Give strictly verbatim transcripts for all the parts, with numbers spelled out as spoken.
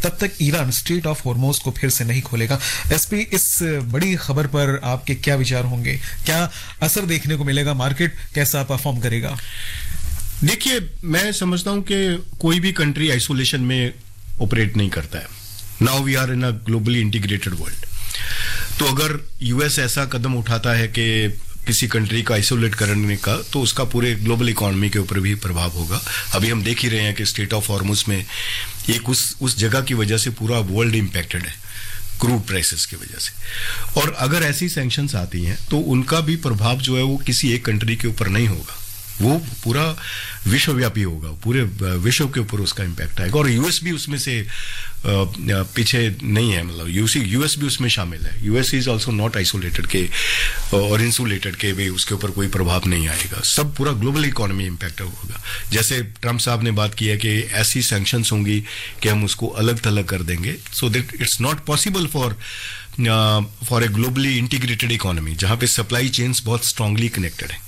तब तक Iran straight of Hormuz को फिर से नहीं खोलेगा। एसपी, इस बड़ी खबर पर आपके क्या विचार होंगे? क्या असर देखने को मिलेगा? मार्केट कैसा परफॉर्म करेगा? देखिए, मैं समझता हूं कि कोई भी कंट्री आइसोलेशन में ऑपरेट नहीं करता है। Now we are in a globally integrated world. तो अगर यूएस ऐसा कदम उठाता है कि किसी कंट्री का आइसोलेट करने का, तो उसका पूरे ग्लोबल इकोनॉमी के ऊपर भी प्रभाव होगा। अभी हम देख ही रहे हैं कि स्ट्रेट ऑफ हॉर्मुज में एक उस उस जगह की वजह से पूरा वर्ल्ड इंपैक्टेड है, क्रूड प्राइसेस की वजह से। और अगर ऐसी सैंक्शंस आती हैं तो उनका भी प्रभाव जो है वो किसी एक कंट्री के ऊपर नहीं होगा, वो पूरा विश्वव्यापी होगा, पूरे विश्व के ऊपर उसका इम्पैक्ट आएगा। और यूएस भी उसमें से पीछे नहीं है, मतलब यूसी यूएस भी उसमें शामिल है। US is also not isolated के और इंसुलेटेड के भी उसके ऊपर कोई प्रभाव नहीं आएगा। सब पूरा ग्लोबल इकोनॉमी इम्पैक्ट होगा। जैसे ट्रम्प साहब ने बात की है कि ऐसी सैंक्शंस होंगी कि हम उसको अलग थलग कर देंगे, so that it's not possible for for a globally integrated economy जहां पे सप्लाई चेन्स बहुत स्ट्रांगली कनेक्टेड है।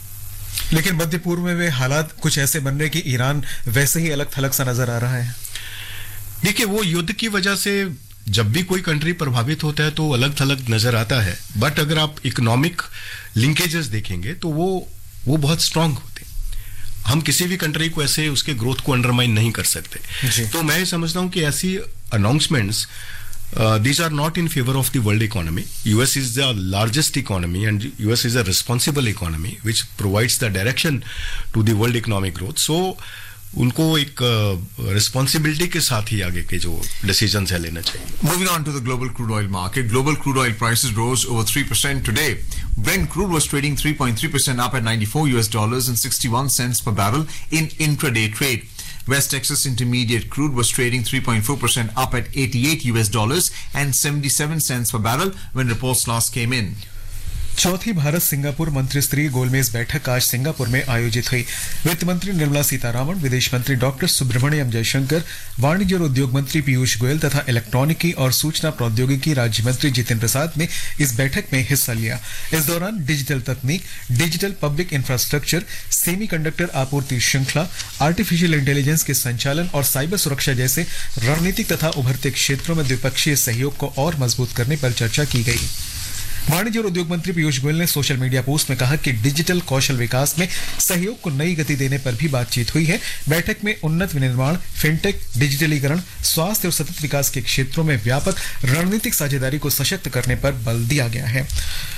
लेकिन मध्य पूर्व में वे हालात कुछ ऐसे बन रहे कि ईरान वैसे ही अलग थलग सा नजर आ रहा है। देखिए, वो युद्ध की वजह से जब भी कोई कंट्री प्रभावित होता है तो अलग थलग नजर आता है, बट अगर आप इकोनॉमिक लिंकेजेस देखेंगे तो वो वो बहुत स्ट्रांग होते हैं। हम किसी भी कंट्री को ऐसे उसके ग्रोथ को अंडरमाइन नहीं कर सकते। तो मैं समझता हूं कि ऐसी announcements Uh, these are not in favor of the world economy. U S is the largest economy and U S is a responsible economy which provides the direction to the world economic growth. So, उनको एक responsibility के साथ ही आगे के जो decisions है लेना चाहिए। Moving on to the global crude oil market, global crude oil prices rose over three percent today. Brent crude was trading three point three percent up at ninety-four U S dollars and sixty-one cents per barrel in intraday trade. West Texas Intermediate crude was trading three point four percent up at eighty-eight U S dollars and seventy-seven cents per barrel when reports last came in. चौथी Bharat Singapore मंत्री स्तरीय गोलमेज बैठक आज Singapore में आयोजित हुई। वित्त मंत्री निर्मला सीतारामन, विदेश मंत्री डॉक्टर सुब्रमण्यम जयशंकर, वाणिज्य और उद्योग मंत्री पीयूष गोयल तथा इलेक्ट्रॉनिकी और सूचना प्रौद्योगिकी राज्य मंत्री जितिन प्रसाद ने इस बैठक में हिस्सा लिया। इस दौरान डिजिटल तकनीक, डिजिटल पब्लिक इंफ्रास्ट्रक्चर, सेमीकंडक्टर आपूर्ति श्रृंखला, आर्टिफिशियल इंटेलिजेंस के संचालन और साइबर सुरक्षा जैसे रणनीतिक तथा उभरते क्षेत्रों में द्विपक्षीय सहयोग को और मजबूत करने पर चर्चा की गई। वाणिज्य और उद्योग मंत्री पीयूष गोयल ने सोशल मीडिया पोस्ट में कहा कि डिजिटल कौशल विकास में सहयोग को नई गति देने पर भी बातचीत हुई है। बैठक में उन्नत विनिर्माण, फिनटेक, डिजिटलीकरण, स्वास्थ्य और सतत विकास के क्षेत्रों में व्यापक रणनीतिक साझेदारी को सशक्त करने पर बल दिया गया है।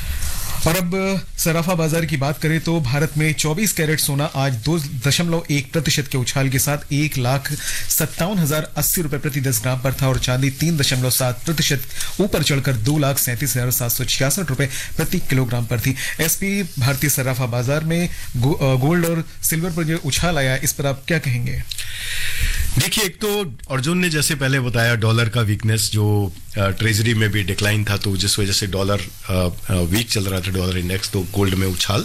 और अब सराफा बाजार की बात करें तो भारत में चौबीस कैरेट सोना आज दो दशमलव एक प्रतिशत के उछाल के साथ एक लाख सत्तावन हजार अस्सी रुपए प्रति दस ग्राम पर था और चांदी तीन दशमलव सात प्रतिशत ऊपर चढ़कर दो लाख सैंतीस हजार सात सौ छियासठ रुपए प्रति किलोग्राम पर थी। एसपी भारतीय सराफा बाजार में गो, गोल्ड और सिल्वर पर जो उछाल आया, इस पर आप क्या कहेंगे? देखिए, एक तो अर्जुन ने जैसे पहले बताया डॉलर का वीकनेस, जो ट्रेजरी में भी डिक्लाइन था, तो जिस वजह से डॉलर वीक चल रहा था, डॉलर इंडेक्स, तो गोल्ड में उछाल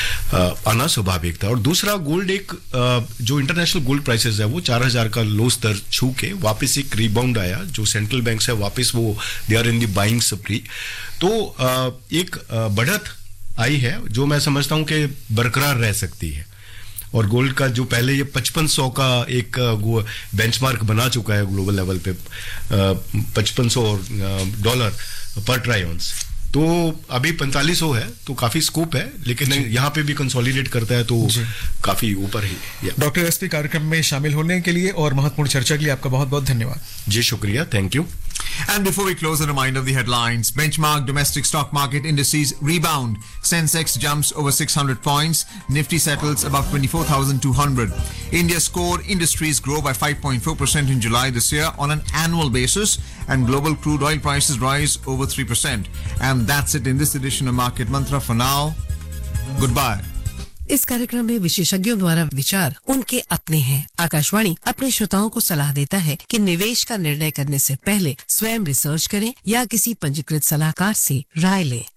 आना स्वाभाविक था। और दूसरा, गोल्ड एक जो इंटरनेशनल गोल्ड प्राइसेस है वो चार हजार का लो स्तर छू के वापस एक रिबाउंड आया, जो सेंट्रल बैंक है वापस वो they are in the buying स्प्री, तो एक बढ़त आई है जो मैं समझता हूं कि बरकरार रह सकती है। और गोल्ड का जो पहले ये पचपन सौ का एक बेंचमार्क बना चुका है ग्लोबल लेवल पे, पचपन सौ डॉलर पर ट्राई ऑन्स, तो अभी पैंतालीस सौ है, तो काफी स्कोप है, लेकिन यहाँ पे भी कंसोलिडेट करता है तो काफी ऊपर ही। डॉक्टर एसपी कार्यक्रम में शामिल होने के लिए और महत्वपूर्ण चर्चा के लिए आपका बहुत बहुत धन्यवाद। जी शुक्रिया, thank you. And before we close, a reminder of the headlines. Benchmark domestic stock market indices rebound. Sensex jumps over six hundred points. Nifty settles above twenty-four thousand two hundred. India's core industries grow by five point four percent in July this year on an annual basis. And global crude oil prices rise over three percent. And that's it in this edition of Market Mantra. For now, goodbye. इस कार्यक्रम में विशेषज्ञों द्वारा विचार उनके अपने हैं। आकाशवाणी अपने श्रोताओं को सलाह देता है कि निवेश का निर्णय करने से पहले स्वयं रिसर्च करें या किसी पंजीकृत सलाहकार से राय लें।